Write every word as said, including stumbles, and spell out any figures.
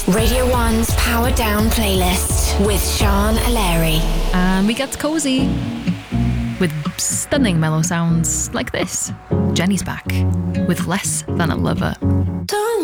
Radio one's Power Down playlist with Sean O'Leary. And we get cozy with stunning mellow sounds like this. Jenny's back with Less Than a Lover.